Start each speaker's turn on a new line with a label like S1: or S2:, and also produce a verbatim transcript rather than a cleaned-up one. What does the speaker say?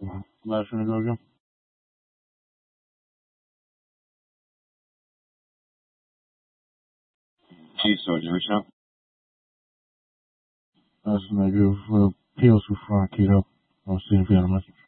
S1: Last one to go again.
S2: Chief, so did you reach out?
S1: That's negative. Uh, P L C front, keto. I'll see if you had a message.